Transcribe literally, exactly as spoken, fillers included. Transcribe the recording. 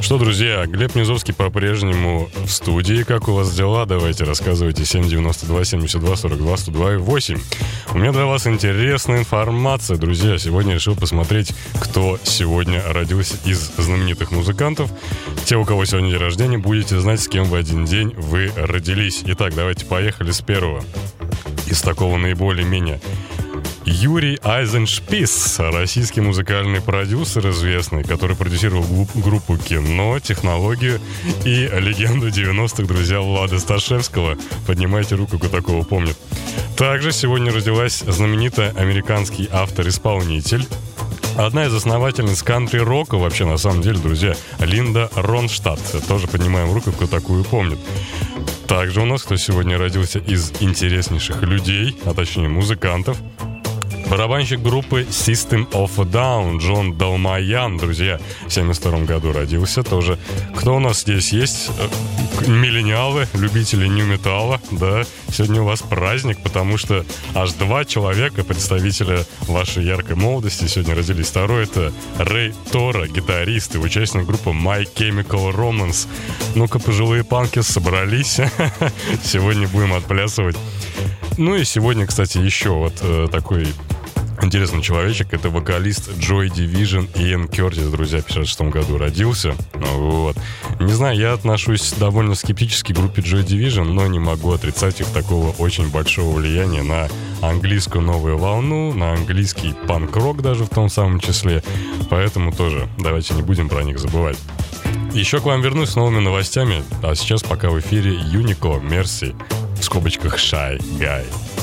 Что, друзья, Глеб Низовский по-прежнему в студии. Как у вас дела? Давайте рассказывайте. семь девяносто два семьдесят два сорок два сто два и восемь. У меня для вас интересная информация, друзья. Сегодня решил посмотреть, кто сегодня родился из знаменитых музыкантов. Те, у кого сегодня день рождения, будете знать, с кем в один день вы родились. Итак, давайте поехали с первого. Из такого наиболее-менее. Юрий Айзеншпис, российский музыкальный продюсер известный, который продюсировал группу «Кино», «Технологию» и легенду девяностых, друзья, Влада Сташевского. Поднимайте руку, кто такого помнит. Также сегодня родилась знаменитая американский автор-исполнитель, одна из основательниц кантри-рока, вообще, на самом деле, друзья, Линда Ронштадт. Тоже поднимаем руку, кто такую помнит. Также у нас, кто сегодня родился из интереснейших людей, а точнее музыкантов, барабанщик группы System of a Down Джон Далмаян, друзья, в семьдесят втором году родился тоже. Кто у нас здесь есть? Миллениалы, любители нью-металла, да. Сегодня у вас праздник, потому что аж два человека, представителя вашей яркой молодости, сегодня родились. Второй — это Рэй Тора, гитарист и участник группы My Chemical Romance. Ну-ка, пожилые панки, собрались. Сегодня будем отплясывать. Ну и сегодня, кстати, еще вот э, такой интересный человечек. Это вокалист Joy Division Иэн Кертис, друзья, в пятьдесят шестом году родился. Вот. Не знаю, я отношусь довольно скептически к группе Joy Division, но не могу отрицать их такого очень большого влияния на английскую новую волну, на английский панк-рок даже в том самом числе. Поэтому тоже давайте не будем про них забывать. Еще к вам вернусь с новыми новостями. А сейчас пока в эфире Юнико, Мерси, в скобочках Shy Guy.